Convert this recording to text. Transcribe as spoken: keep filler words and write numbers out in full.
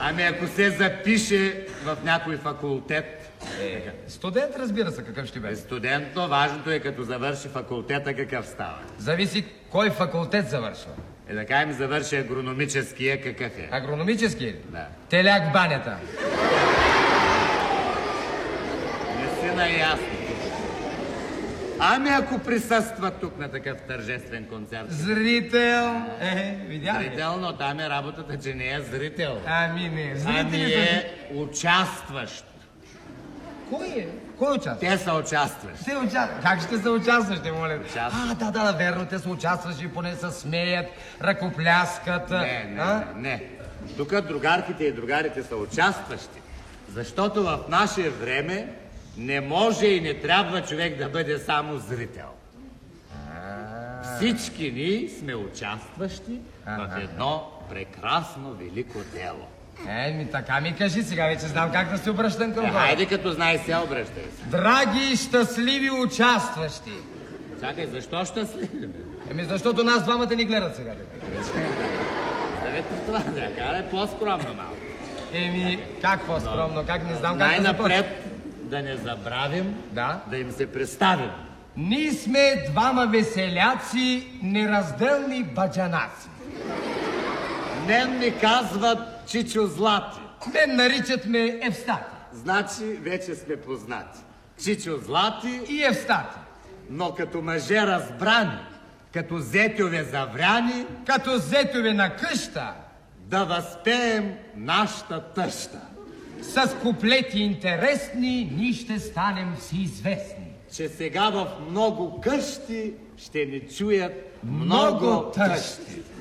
Ами ако се запише в някой факултет... Е, студент, разбира се, какъв ще бъде. Студент, но важното е като завърши факултета какъв става. Зависи кой факултет завършва. Е, да кажем, завърши агрономическия, какъв е? Агрономически ли? Да. Теляк в банята. Не си наясно. Ами ако присъства тук на такъв тържествен концерт? Зрител. Е, видя ли? Зрител, но там е работата, че не е зрител. Ами не, зрители Ами са... е участващ. Кой е? Кой участва? Те са участващи. Те участват. Как ще са участващи, моля? Участват. А, да, да, да, верно, те са участващи, поне се смеят, ръкопляскат. Не, не, а? не, не. Тук другарките и другарите са участващи. Защото в наше време не може и не трябва човек да бъде само зрител. Всички ние сме участващи в едно прекрасно велико дело. Е, ми така ми кажи, сега вече знам как да се обръщам към Е, това. хайде като знаеш се, обръщай се. Драги щастливи участващи. Чакай, защо щастливи? Еми, защото нас двамата ни гледат сега. Ставете това, да, кара по-скромно малко. Еми, как по-скромно, как не знам как да започна. Най-напред да не забравим Да? да им се представим. Ние сме двама веселяци, неразделни баджанаци. Мен ми казват Чичо Злати. Мен наричат ме Евстати. Значи вече сме познати. Чичо Злати, И Евстати. но като мъже разбрани, като зетьове завряни, Като зетове на къща, да възпеем нашата тъща. с куплети интересни, ние ще станем всеизвестни. Че сега в много къщи ще ни чуят Много много тъщи. тъщи.